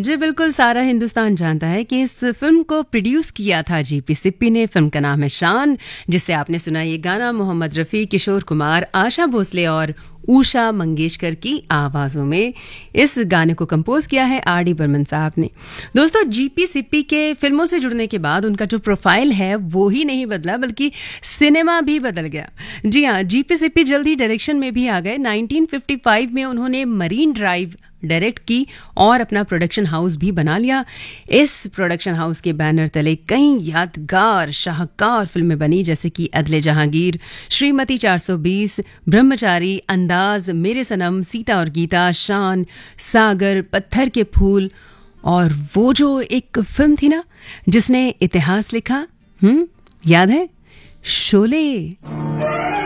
जी बिल्कुल, सारा हिंदुस्तान जानता है कि इस फिल्म को प्रोड्यूस किया था जीपी सिप्पी ने। फिल्म का नाम है शान, जिससे आपने सुना ये गाना मोहम्मद रफ़ी, किशोर कुमार, आशा भोसले और उषा मंगेशकर की आवाज़ों में। इस गाने को कंपोज किया है आर डी बर्मन साहब ने। दोस्तों, जीपी सिप्पी के फिल्मों से जुड़ने के बाद उनका जो प्रोफाइल है वो ही नहीं बदला, बल्कि सिनेमा भी बदल गया। जी हाँ, जीपी सिप्पी जल्दी डायरेक्शन में भी आ गए। 1955 में उन्होंने मरीन ड्राइव डायरेक्ट की और अपना प्रोडक्शन हाउस भी बना लिया। इस प्रोडक्शन हाउस के बैनर तले कई यादगार शाहकार फिल्में बनी, जैसे कि अदले जहांगीर, श्रीमती 420, ब्रह्मचारी, अंदाज, मेरे सनम, सीता और गीता, शान, सागर, पत्थर के फूल और वो जो एक फिल्म थी ना जिसने इतिहास लिखा, याद है? शोले।